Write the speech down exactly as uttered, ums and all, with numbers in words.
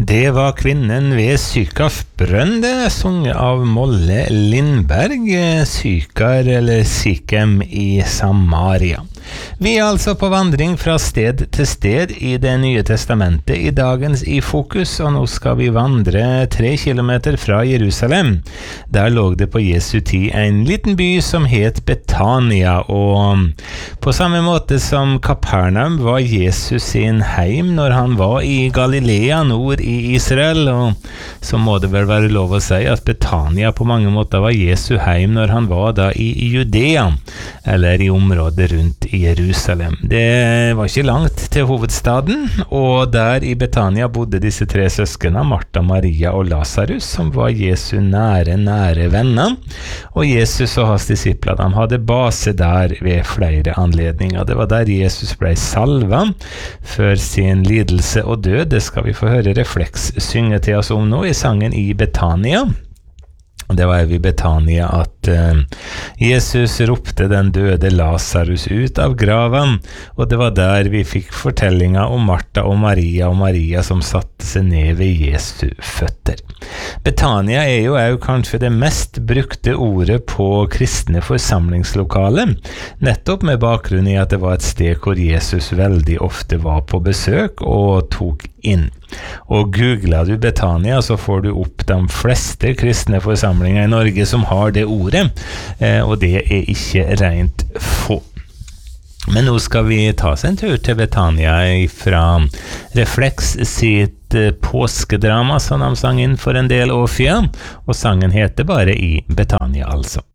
Det var kvinnen ved Sykars brønn, det sunget av Molle Lindberg, Sykar eller Sikem i Samaria. Vi er altså på vandring fra sted til sted i det nye testamentet i dagens i fokus, og nå skal vi vandre tre kilometer fra Jerusalem. Der lå det på Jesu tid en liten by som het Betania, og på samme måte som Kapernaum var Jesus sin heim når han var i Galilea nord i Israel, og så må det vel være lov å si at Betania på mange måter var Jesu heim når han var da i Judea, eller i området rundt Jerusalem. Det var ikke langt til hovedstaden, og der i Betania bodde disse tre søskene, Martha, Maria og Lazarus, som var Jesu nære, nære venner. Og Jesus og hans disipler, de hadde base der ved flere anledninger. Det var der Jesus ble salva for sin lidelse og død. Det skal vi få høre Refleks synge til oss om nå i sangen i Betania. Det var i Betania at uh, Jesus ropte den døde Lazarus ut av graven, og det var der vi fikk fortellinga om Martha og Maria og Maria som satte seg ned ved Jesu føtter. Betania er jo også kanskje det mest brukte ordet på kristne forsamlingslokale, nettopp med bakgrunn i at det var et sted hvor Jesus veldig ofte var på besøk og tok inn. Og googler du Betania, så får du opp de fleste kristne forsamlinger i Norge som har det ordet, eh, og det er ikke rent få. Men nå skal vi ta oss en tur til Betania fra Refleks sitt eh, påskedrama som de sang inn for en del år siden, og sangen heter bare i Betania altså.